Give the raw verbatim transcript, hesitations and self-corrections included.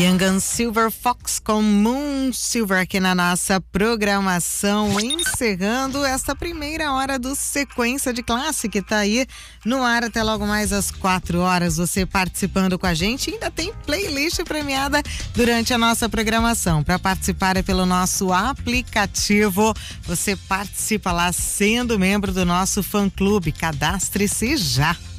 Young Silver Fox com Moon Silver aqui na nossa programação, encerrando esta primeira hora do Sequência de Classe, que tá aí no ar até logo mais às quatro horas, você participando com a gente. Ainda tem playlist premiada durante a nossa programação. Para participar é pelo nosso aplicativo, você participa lá sendo membro do nosso fã-clube, cadastre-se já.